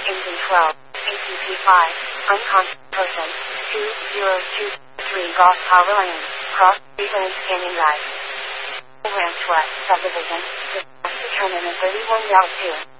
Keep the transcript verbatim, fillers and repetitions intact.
engine twelve, A T P five, unconscious person, two zero two three Golf Power Lane, cross Cleveland Canyon Drive. Ranch West Subdivision, determined in thirty-one Route two.